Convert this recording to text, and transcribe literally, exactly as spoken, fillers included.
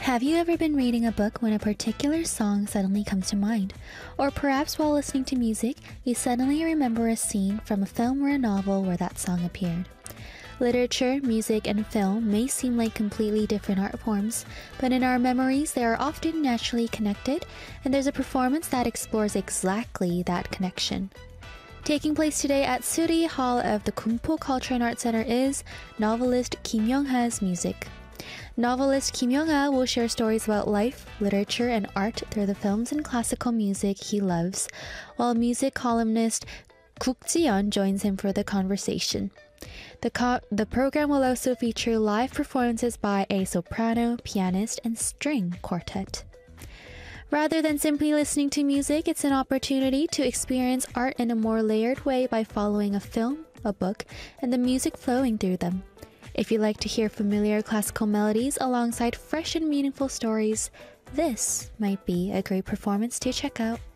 Have you ever been reading a book when a particular song suddenly comes to mind? Or perhaps while listening to music, you suddenly remember a scene from a film or a novel where that song appeared. Literature, music, and film may seem like completely different art forms, but in our memories they are often naturally connected, and there's a performance that explores exactly that connection. Taking place today at Suri Hall of the Kumpo Culture and Art Center is novelist Kim Young-ha's music. Novelist Kim Young-ha will share stories about life, literature, and art through the films and classical music he loves, while music columnist Kook Ji-yeon joins him for the conversation. The, co- the program will also feature live performances by a soprano, pianist, and string quartet. Rather than simply listening to music, it's an opportunity to experience art in a more layered way by following a film, a book, and the music flowing through them. If you like to hear familiar classical melodies alongside fresh and meaningful stories, this might be a great performance to check out.